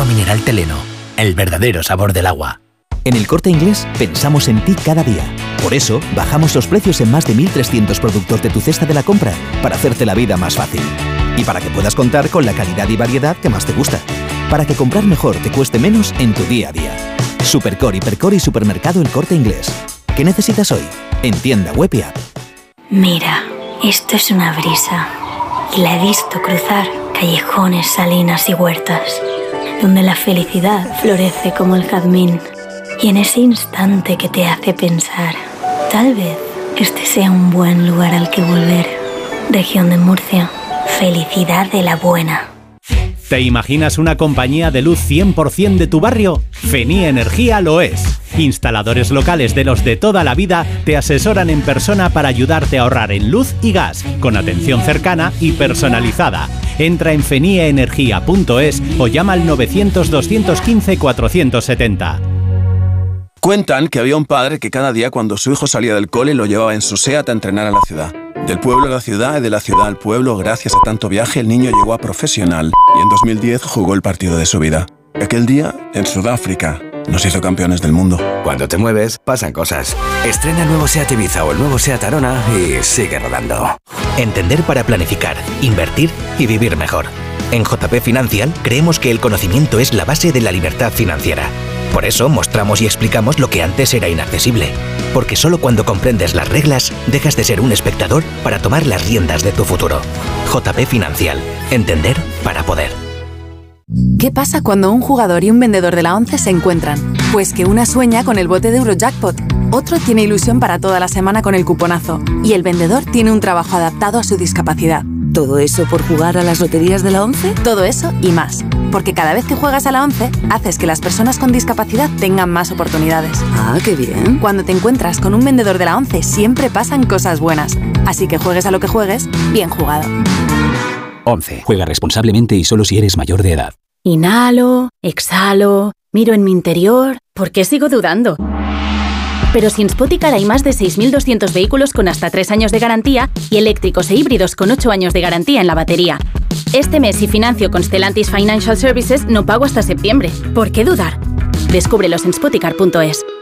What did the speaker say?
mineral Teleno, el verdadero sabor del agua. En El Corte Inglés pensamos en ti cada día. Por eso, bajamos los precios en más de 1.300 productos de tu cesta de la compra para hacerte la vida más fácil. Y para que puedas contar con la calidad y variedad que más te gusta. Para que comprar mejor te cueste menos en tu día a día. Supercore, Hipercore y Supermercado El Corte Inglés. ¿Qué necesitas hoy? En tienda web y app. Mira, esto es una brisa. Y la he visto cruzar callejones, salinas y huertas, donde la felicidad florece como el jazmín. Y en ese instante que te hace pensar, tal vez este sea un buen lugar al que volver. Región de Murcia, felicidad de la buena. ¿Te imaginas una compañía de luz 100% de tu barrio? Feni Energía lo es. Instaladores locales de los de toda la vida te asesoran en persona para ayudarte a ahorrar en luz y gas, con atención cercana y personalizada. Entra en fenieenergia.es o llama al 900-215-470. Cuentan que había un padre que cada día cuando su hijo salía del cole lo llevaba en su SEAT a entrenar a la ciudad. Del pueblo a la ciudad y de la ciudad al pueblo, gracias a tanto viaje, el niño llegó a profesional y en 2010 jugó el partido de su vida. Aquel día, en Sudáfrica, nos hizo campeones del mundo. Cuando te mueves, pasan cosas. Estrena el nuevo SEAT Ibiza o el nuevo SEAT Arona y sigue rodando. Entender para planificar, invertir y vivir mejor. En JP Financial creemos que el conocimiento es la base de la libertad financiera. Por eso mostramos y explicamos lo que antes era inaccesible. Porque solo cuando comprendes las reglas, dejas de ser un espectador para tomar las riendas de tu futuro. JP Financial. Entender para poder. ¿Qué pasa cuando un jugador y un vendedor de la 11 se encuentran? Pues que una sueña con el bote de Eurojackpot, otro tiene ilusión para toda la semana con el cuponazo y el vendedor tiene un trabajo adaptado a su discapacidad. ¿Todo eso por jugar a las loterías de la 11? Todo eso y más. Porque cada vez que juegas a la 11, haces que las personas con discapacidad tengan más oportunidades. Ah, qué bien. Cuando te encuentras con un vendedor de la 11, siempre pasan cosas buenas. Así que juegues a lo que juegues, bien jugado. 11. Juega responsablemente y solo si eres mayor de edad. Inhalo, exhalo, miro en mi interior. ¿Por qué sigo dudando? Pero si en Spoticar hay más de 6.200 vehículos con hasta 3 años de garantía y eléctricos e híbridos con 8 años de garantía en la batería. Este mes, si financio con Stellantis Financial Services, no pago hasta septiembre. ¿Por qué dudar? Descúbrelos en Spoticar.es.